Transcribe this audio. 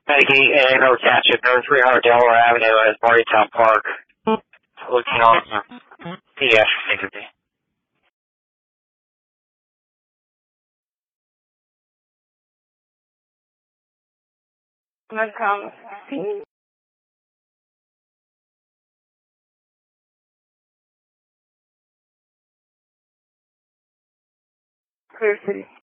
Maggie and North Township, North 300 Delaware Avenue as Martytown Park. Looking on the safety. No problem. Clear City.